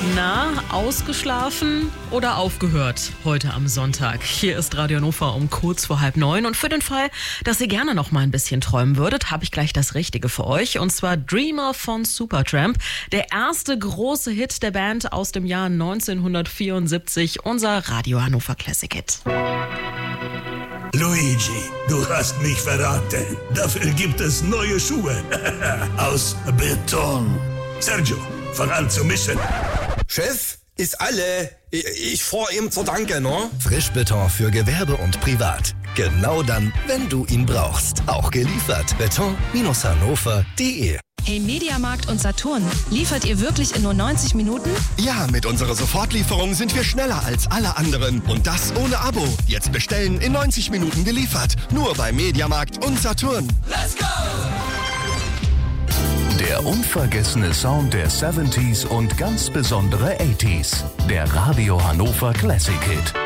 Na, ausgeschlafen oder aufgehört heute am Sonntag? Hier ist Radio Hannover um kurz vor 8:30 und für den Fall, dass ihr gerne noch mal ein bisschen träumen würdet, habe ich gleich das Richtige für euch und zwar Dreamer von Supertramp, der erste große Hit der Band aus dem Jahr 1974, unser Radio Hannover Classic Hit. Luigi, du hast mich verraten. Dafür gibt es neue Schuhe aus Beton. Sergio, fang an zu mischen. Chef, ist alle. Ich fahr ihm zur Danke, ne? Frischbeton für Gewerbe und Privat. Genau dann, wenn du ihn brauchst. Auch geliefert. Beton-hannover.de. Hey Mediamarkt und Saturn, liefert ihr wirklich in nur 90 Minuten? Ja, mit unserer Sofortlieferung sind wir schneller als alle anderen. Und das ohne Abo. Jetzt bestellen, in 90 Minuten geliefert. Nur bei Mediamarkt und Saturn. Let's go! Der unvergessene Sound der 70s und ganz besondere 80s. Der Radio Hannover Classic Hit.